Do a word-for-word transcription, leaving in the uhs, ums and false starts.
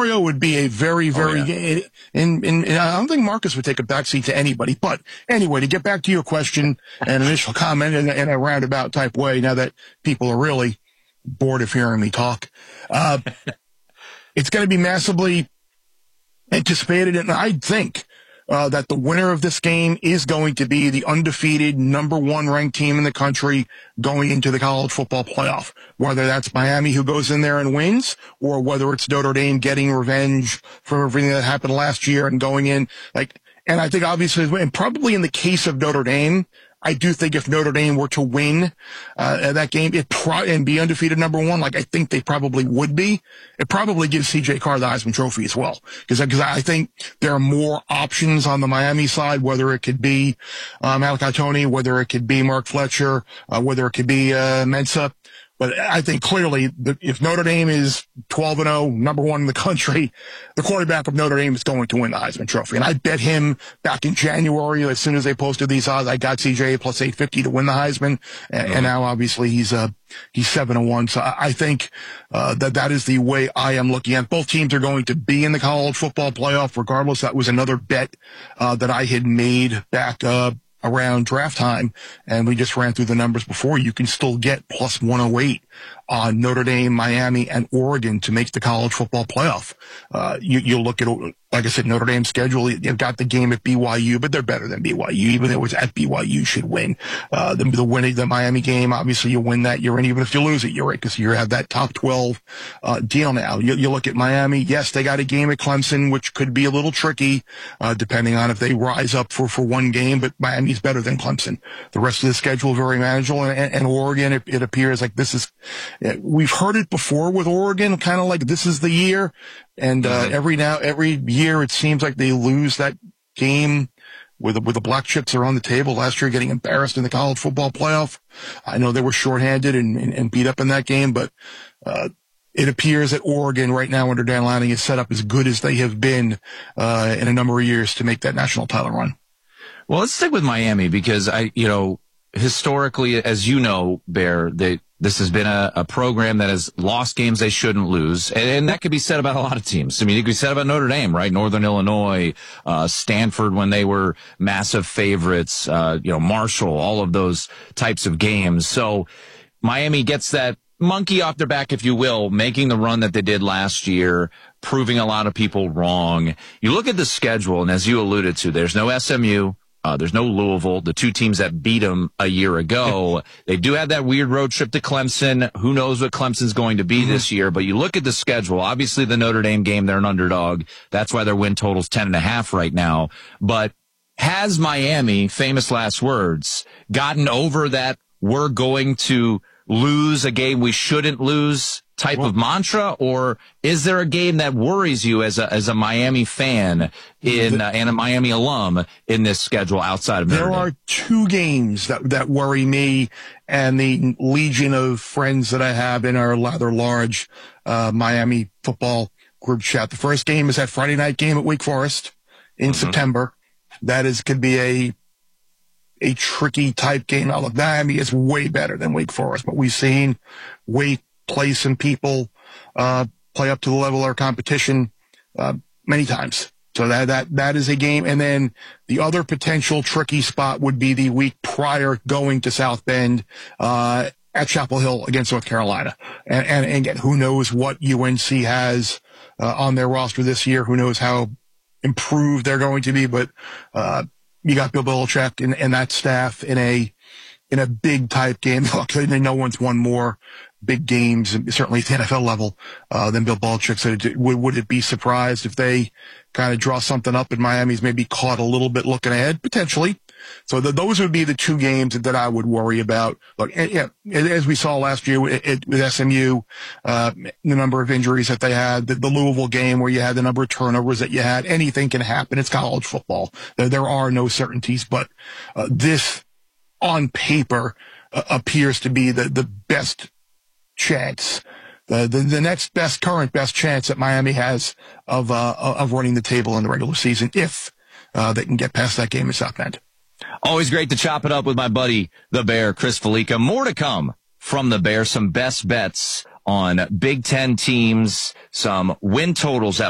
Mario would be a very, very, oh, yeah. and, and, and I don't think Marcus would take a backseat to anybody. But anyway, to get back to your question and initial comment in, in a roundabout type way, now that people are really bored of hearing me talk, uh, it's going to be massively anticipated, and I think uh, that the winner of this game is going to be the undefeated number one ranked team in the country going into the college football playoff. Whether that's Miami, who goes in there and wins, or whether it's Notre Dame getting revenge for everything that happened last year and going in. Like, and I think obviously, and probably in the case of Notre Dame, I do think if Notre Dame were to win uh, that game it pro- and be undefeated number one, like I think they probably would be, it probably gives C J Carr the Heisman Trophy as well. Because I think there are more options on the Miami side, whether it could be uh, Malachi Tony, whether it could be Mark Fletcher, uh, whether it could be uh, Mensa. But I think clearly that if Notre Dame is twelve and oh, number one in the country, the quarterback of Notre Dame is going to win the Heisman Trophy. And I bet him back in January, as soon as they posted these odds, I got C J plus eight fifty to win the Heisman. And, mm-hmm. and now obviously he's, uh, he's seven and one. So I think, uh, that that is the way I am looking at it. Both teams are going to be in the college football playoff regardless. That was another bet, uh, that I had made back, uh, around draft time, and we just ran through the numbers before. You can still get plus one oh eight on Notre Dame, Miami, and Oregon to make the college football playoff. Uh, you, you look at, like I said, Notre Dame's schedule. You've got the game at B Y U, but they're better than B Y U. Even if it was at B Y U, should win. Uh, the, the winning, the Miami game, obviously you win that, you're in. Even if you lose it, you're in, because you have that top twelve, uh, deal now. You, you look at Miami. Yes, they got a game at Clemson, which could be a little tricky, uh, depending on if they rise up for, for one game, but Miami's better than Clemson. The rest of the schedule, very manageable. And, and Oregon, it, it appears like this is, we've heard it before with Oregon, kind of like this is the year. And, uh, every now, every year it seems like they lose that game where the, where the black chips are on the table. Last year getting embarrassed in the college football playoff. I know they were shorthanded and, and, and beat up in that game, but, uh, it appears that Oregon right now under Dan Lanning is set up as good as they have been, uh, in a number of years to make that national title run. Well, let's stick with Miami because I, you know, historically, as you know, Bear, they, this has been a, a program that has lost games they shouldn't lose. And, and that could be said about a lot of teams. I mean, it could be said about Notre Dame, right? Northern Illinois, uh, Stanford when they were massive favorites, uh, you know, Marshall, all of those types of games. So Miami gets that monkey off their back, if you will, making the run that they did last year, proving a lot of people wrong. You look at the schedule, and as you alluded to, there's no S M U. Uh, there's no Louisville, the two teams that beat them a year ago. They do have that weird road trip to Clemson. Who knows what Clemson's going to be mm-hmm. this year? But you look at the schedule. Obviously, the Notre Dame game, they're an underdog. That's why their win total's ten and a half right now. But has Miami, famous last words, gotten over that we're going to lose a game we shouldn't lose type well, of mantra, or is there a game that worries you as a as a Miami fan in the, uh, and a Miami alum in this schedule outside of Notre Dame? There are two games that that worry me and the legion of friends that I have in our rather large uh Miami football group chat. The first game is that Friday night game at Wake Forest in mm-hmm. September. That is could be a a tricky type game. Now, look, Miami is way better than Wake Forest, but we've seen Wake play some people, uh, play up to the level of our competition, uh, many times. So that, that, that is a game. And then the other potential tricky spot would be the week prior going to South Bend, uh, at Chapel Hill against North Carolina. And, and, and again, who knows what U N C has, uh, on their roster this year? Who knows how improved they're going to be? But, uh, you got Bill Belichick and, and that staff in a, in a big type game. Look, no one's won more big games, certainly at the N F L level, uh, than Bill Belichick. So would, would it be surprised if they kind of draw something up and Miami's maybe caught a little bit looking ahead? Potentially. So the, those would be the two games that I would worry about. Look, and, yeah, as we saw last year with, with S M U, uh, the number of injuries that they had, the, the Louisville game where you had the number of turnovers that you had, anything can happen. It's college football. There, there are no certainties, but, uh, this on paper uh, appears to be the, the best chance, the, the, the next best, current best chance that Miami has of, uh, of running the table in the regular season if, uh, they can get past that game in South Bend. Always great to chop it up with my buddy, the Bear, Chris Felica. More to come from the Bear. Some best bets on Big Ten teams, some win totals that